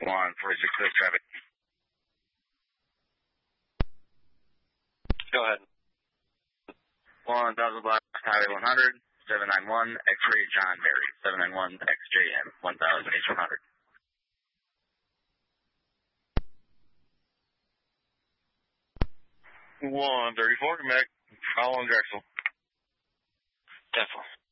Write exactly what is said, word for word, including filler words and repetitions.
one forty-six, clear traffic. Go ahead. one thousand block, Highway one hundred, seven nine one, X-ray John Berry, seven nine one X J M, one thousand H one hundred. one thirty-four, Mac, following Drexel. Definitely.